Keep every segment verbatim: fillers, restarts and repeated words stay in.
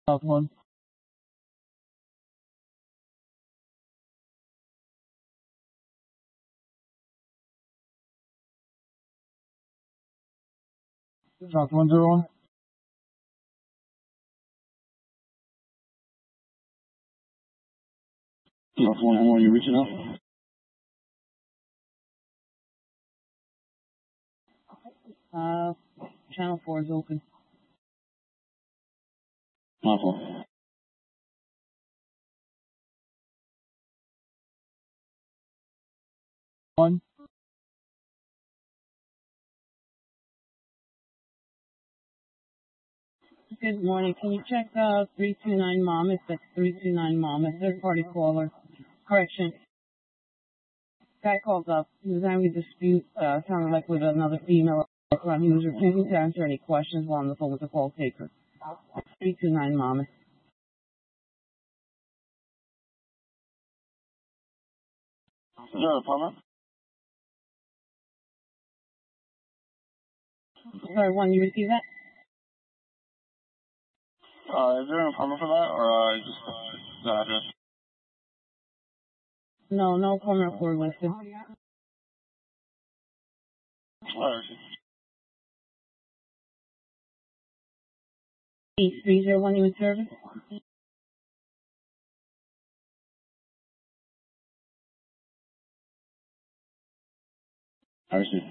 South one. South one zero one. South one one, you reaching out? Uh, channel four is open. My fault. One. Good morning. Can you check uh three two nine Monmouth? That's three two nine Monmouth. Third party caller. Correction. Guy called up. He was having a dispute, uh, sounded like with another female. He was refusing to answer any questions while on the phone with the call taker. three two nine Monmouth. Is there an apartment? Sorry, one, you received that? Uh, is there an apartment for that, or uh, just uh, the address? No, no apartment report listed. Alright. eight three zero one, you in service? I see.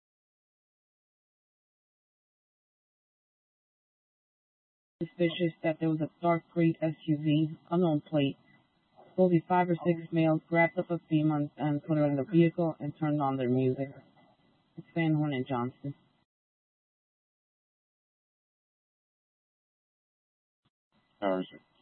Suspicious that there was a dark gray S U V, unknown plate. Supposedly five or six males grabbed up a female and put her in the vehicle and turned on their music. It's Van Horn and Johnston. I see.